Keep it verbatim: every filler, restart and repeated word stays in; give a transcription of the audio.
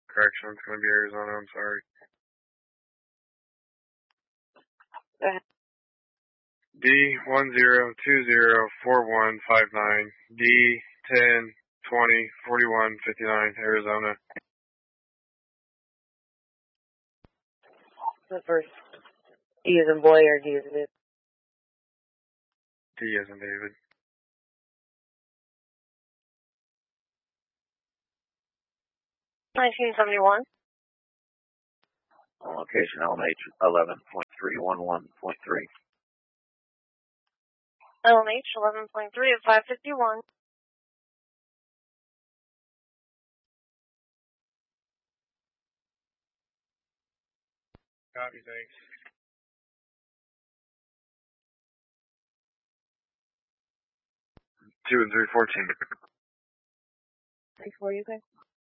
Correction, it's going to be Arizona, I'm sorry. Go ahead. D one zero two zero four one five nine, D ten twenty forty-one fifty-nine, Arizona. The first. D as in boy or D as in David? D as in David. nineteen seventy-one. On location L M H eleven point three one one point three. L M H eleven point three at five fifty-one. Copy, thanks. Two and three fourteen. Three four, you guys?